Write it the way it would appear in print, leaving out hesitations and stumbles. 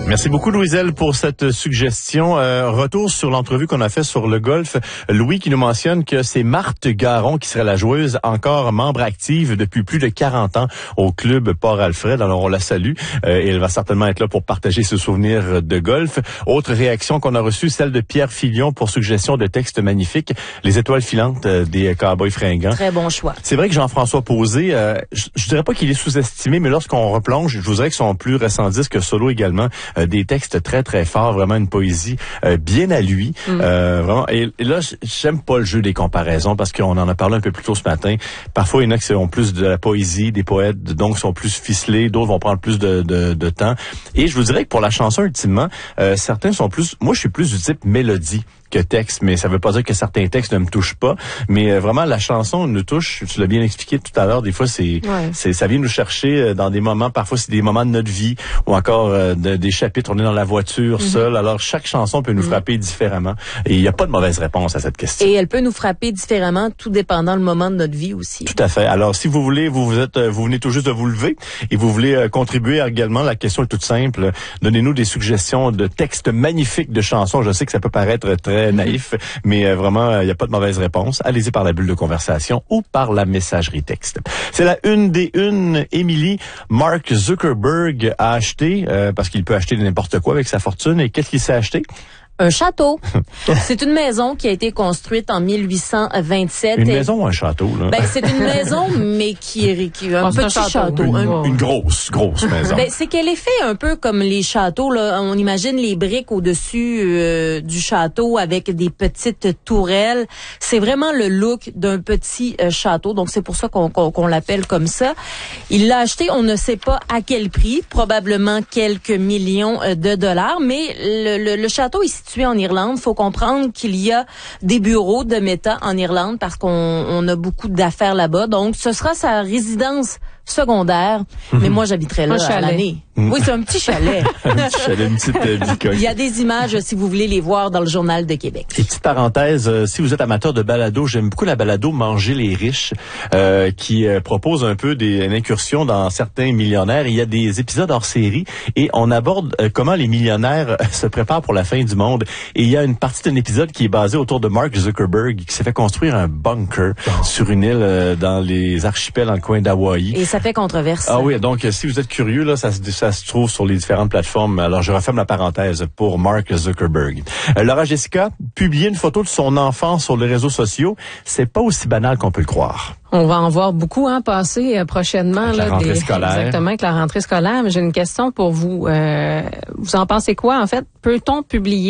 Merci beaucoup, Louiselle, pour cette suggestion. Retour sur l'entrevue qu'on a fait sur le golf. Louis qui nous mentionne que c'est Marthe Garon qui serait la joueuse encore membre active depuis plus de 40 ans au club Port-Alfred. Alors, on la salue et elle va certainement être là pour partager ses souvenirs de golf. Autre réaction qu'on a reçue, celle de Pierre Filion pour suggestion de texte magnifique. Les étoiles filantes des Cowboys fringants. Très bon choix. C'est vrai que Jean-François Posé, je dirais pas qu'il est sous-estimé, mais lorsqu'on replonge, je vous dirais que son plus récent disque solo également, des textes très très forts, vraiment une poésie bien à lui, vraiment. Et là, j'aime pas le jeu des comparaisons parce qu'on en a parlé un peu plus tôt ce matin. Parfois, il y en a qui ont plus de la poésie, des poètes donc sont plus ficelés, d'autres vont prendre plus de temps. Et je vous dirais que pour la chanson ultimement, certains sont plus. Moi, je suis plus du type mélodie que texte, mais ça veut pas dire que certains textes ne me touchent pas, mais vraiment la chanson nous touche. Tu l'as bien expliqué tout à l'heure, des fois ça vient nous chercher dans des moments, parfois c'est des moments de notre vie ou encore des chapitres, on est dans la voiture seul. Alors chaque chanson peut nous frapper différemment et il n'y a pas de mauvaise réponse à cette question. Et elle peut nous frapper différemment tout dépendant le moment de notre vie aussi. Tout à fait. Alors si vous voulez, vous venez tout juste de vous lever et vous voulez contribuer également, la question est toute simple. Donnez-nous des suggestions de textes magnifiques de chansons. Je sais que ça peut paraître très naïf, mais vraiment, il n'y a pas de mauvaise réponse. Allez-y par la bulle de conversation ou par la messagerie texte. C'est la une des unes. Émilie, Mark Zuckerberg a acheté, parce qu'il peut acheter n'importe quoi avec sa fortune, et qu'est-ce qu'il s'est acheté? Un château. C'est une maison qui a été construite en 1827. Une maison ou un château, là? Ben, c'est une maison, mais qui est un petit château. Une grosse maison. Ben, c'est qu'elle est faite un peu comme les châteaux, là. On imagine les briques au-dessus du château avec des petites tourelles. C'est vraiment le look d'un petit château. Donc, c'est pour ça qu'on l'appelle comme ça. Il l'a acheté, on ne sait pas à quel prix, probablement quelques millions de dollars, mais le château est situé en Irlande. Faut comprendre qu'il y a des bureaux de Meta en Irlande parce qu'on a beaucoup d'affaires là-bas. Donc, ce sera sa résidence secondaire. Mais moi, j'habiterai là à l'année. Oui, c'est un petit chalet. Un petit chalet, une petite bicoque. Il y a des images, si vous voulez les voir, dans le Journal de Québec. Et petite parenthèse, si vous êtes amateur de balado, j'aime beaucoup la balado Manger les riches, qui propose un peu une incursion dans certains millionnaires. Il y a des épisodes hors série et on aborde comment les millionnaires se préparent pour la fin du monde. Et il y a une partie d'un épisode qui est basée autour de Mark Zuckerberg, qui s'est fait construire un bunker sur une île dans les archipels dans le coin d'Hawaï. Et ça fait controverse. Ah oui, donc si vous êtes curieux, là, ça se trouve sur les différentes plateformes. Alors, je referme la parenthèse pour Mark Zuckerberg. Laura Jessica, publier une photo de son enfant sur les réseaux sociaux, c'est pas aussi banal qu'on peut le croire. On va en voir beaucoup passer prochainement. Avec la rentrée scolaire. Exactement, avec la rentrée scolaire. Mais j'ai une question pour vous. Vous en pensez quoi, en fait? Peut-on publier